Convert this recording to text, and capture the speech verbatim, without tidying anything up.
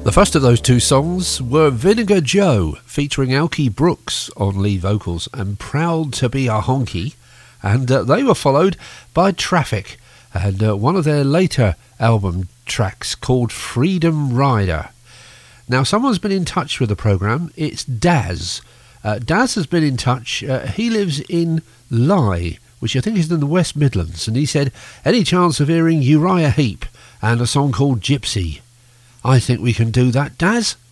The first of those two songs were Vinegar Joe, featuring Alkie Brooks on lead vocals and Proud to be a Honky, and uh, they were followed by Traffic and uh, one of their later album tracks called Freedom Rider. Now, someone's been in touch with the programme. It's Daz. Uh, Daz has been in touch. Uh, he lives in Lye, which I think is in the West Midlands, and he said, any chance of hearing Uriah Heep and a song called Gypsy? I think we can do that, Daz.